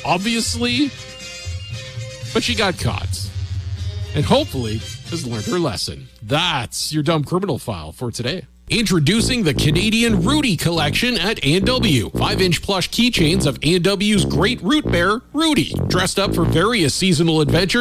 obviously, but she got caught. And hopefully has learned her lesson. That's your Dumb Criminal File for today. Introducing the Canadian Rudy collection at A&W. 5-inch plush keychains of A&W's great root bear, Rudy. Dressed up for various seasonal adventures